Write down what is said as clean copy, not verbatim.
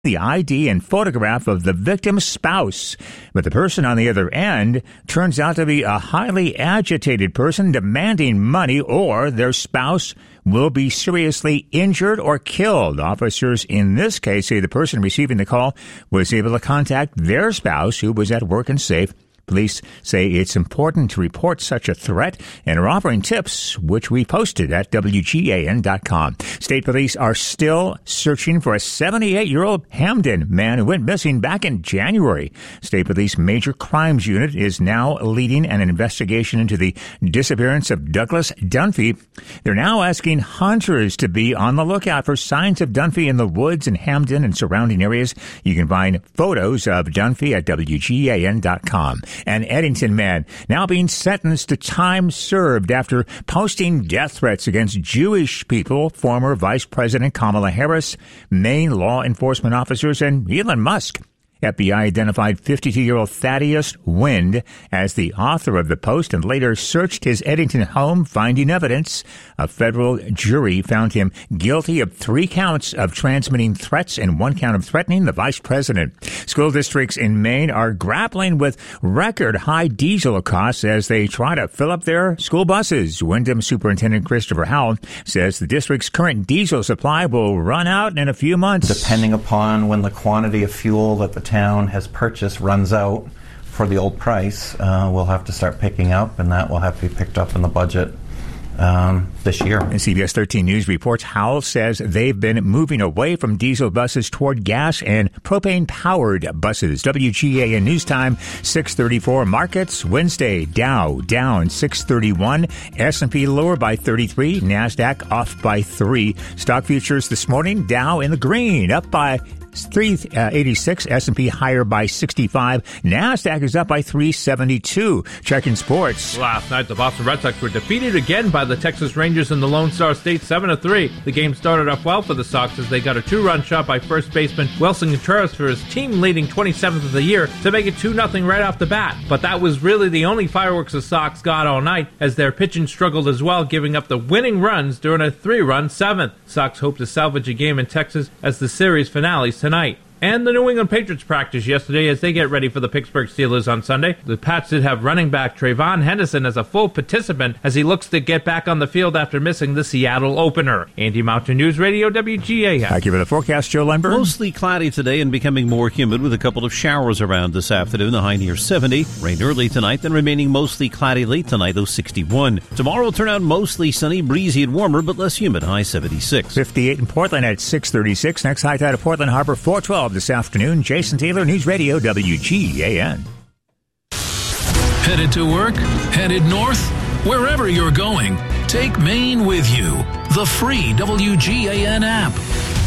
the ID and photograph of the victim's spouse. But the person on the other end turns out to be a highly agitated person demanding money, or their spouse will be seriously injured or killed. Officers in this case say the person receiving the call was able to contact their spouse, who was at work and safe. Police say it's important to report such a threat and are offering tips, which we posted at WGAN.com. State police are still searching for a 78-year-old Hamden man who went missing back in January. State Police Major Crimes Unit is now leading an investigation into the disappearance of Douglas Dunphy. They're now asking hunters to be on the lookout for signs of Dunphy in the woods in Hamden and surrounding areas. You can find photos of Dunphy at WGAN.com. An Eddington man now being sentenced to time served after posting death threats against Jewish people, former Vice President Kamala Harris, Maine law enforcement officers, and Elon Musk. FBI identified 52-year-old Thaddeus Wind as the author of the post and later searched his Eddington home, finding evidence. A federal jury found him guilty of 3 counts of transmitting threats and 1 count of threatening the vice president. School districts in Maine are grappling with record high diesel costs as they try to fill up their school buses. Wyndham Superintendent Christopher Howell says the district's current diesel supply will run out in a few months. Depending upon when the quantity of fuel that the town has purchased runs out for the old price, we'll have to start picking up, and that will have to be picked up in the budget this year. And CBS 13 News reports Howell says they've been moving away from diesel buses toward gas and propane-powered buses. WGAN News Time, 6:34. Markets Wednesday. Dow down 631. S&P lower by 33. NASDAQ off by 3. Stock futures this morning. Dow in the green, up by 386, S&P higher by 65. NASDAQ is up by 372. Checking sports. Last night, the Boston Red Sox were defeated again by the Texas Rangers in the Lone Star State 7-3. The game started off well for the Sox as they got a 2-run shot by first baseman Wilson Contreras for his team-leading 27th of the year to make it 2-0 right off the bat. But that was really the only fireworks the Sox got all night, as their pitching struggled as well, giving up the winning runs during a 3-run 7th. Sox hope to salvage a game in Texas as the series finale tonight. And the New England Patriots practiced yesterday as they get ready for the Pittsburgh Steelers on Sunday. The Pats did have running back Trayvon Henderson as a full participant as he looks to get back on the field after missing the Seattle opener. Andy Mountain News Radio, WGAN. Thank you for the forecast, Joe Lundberg. Mostly cloudy today and becoming more humid with a couple of showers around this afternoon, the high near 70. Rain early tonight, then remaining mostly cloudy late tonight, though 61. Tomorrow will turn out mostly sunny, breezy and warmer, but less humid, high 76. 58 in Portland at 6:36. Next high tide of Portland Harbor, 412 this afternoon. Jason Taylor, News Radio, WGAN. Headed to work? Headed north? Wherever you're going, take Maine with you. The free WGAN app.